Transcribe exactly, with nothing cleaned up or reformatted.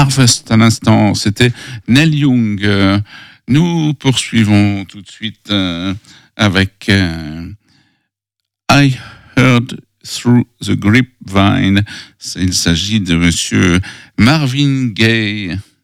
Harvest à l'instant, c'était Neil Young. Euh, nous poursuivons tout de suite euh, avec euh, I Heard Through the Grapevine. Il s'agit de Monsieur Marvin Gaye.